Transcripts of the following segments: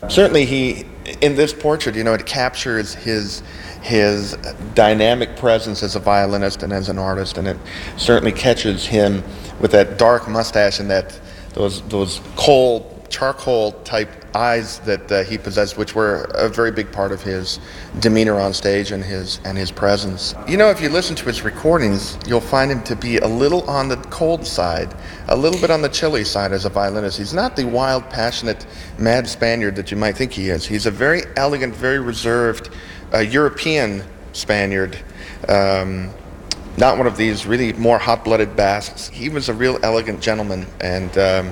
Certainly, in this portrait, it captures his dynamic presence as a violinist and as an artist, and it certainly catches him with that dark mustache and those cold charcoal type eyes that he possessed, which were a very big part of his demeanor on stage and his presence. If you listen to his recordings, you'll find him to be a little on the cold side, a little bit on the chilly side as a violinist. He's not the wild, passionate, mad Spaniard that you might think he is. He's a very elegant, very reserved European Spaniard. Not one of these really more hot-blooded Basques. He was a real elegant gentleman, and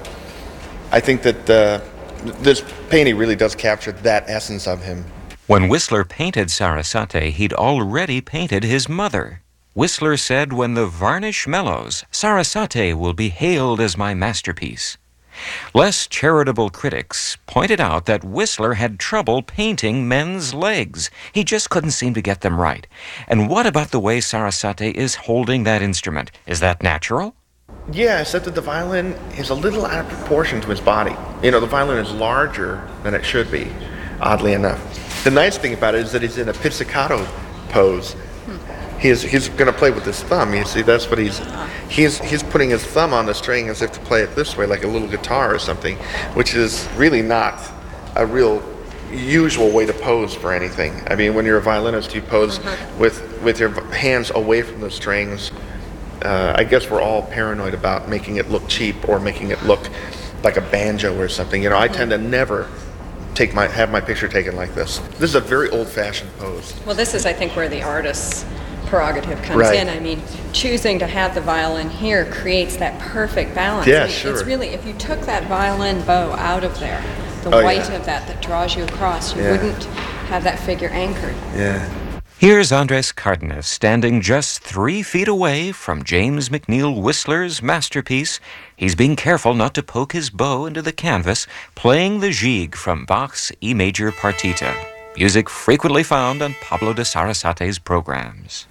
I think that this painting really does capture that essence of him. When Whistler painted Sarasate, he'd already painted his mother. Whistler said, "When the varnish mellows, Sarasate will be hailed as my masterpiece." Less charitable critics pointed out that Whistler had trouble painting men's legs. He just couldn't seem to get them right. And what about the way Sarasate is holding that instrument? Is that natural? Yeah, except that the violin is a little out of proportion to his body. The violin is larger than it should be, oddly enough. The nice thing about it is that he's in a pizzicato pose. He's going to play with his thumb. You see, that's what he's putting his thumb on the string as if to play it this way, like a little guitar or something, which is really not a real usual way to pose for anything. I mean, when you're a violinist, you pose with your hands away from the strings. I guess we're all paranoid about making it look cheap or making it look like a banjo or something. I tend to never have my picture taken like this. This is a very old-fashioned pose. Well, this is, I think, where the artist's prerogative comes in. I mean, choosing to have the violin here creates that perfect balance. Yeah, sure. It's really, if you took that violin bow out of there, the weight of that draws you across, you wouldn't have that figure anchored. Yeah. Here's Andres Cardenas standing just 3 feet away from James McNeill Whistler's masterpiece. He's being careful not to poke his bow into the canvas, playing the Gigue from Bach's E major partita, music frequently found on Pablo de Sarasate's programs.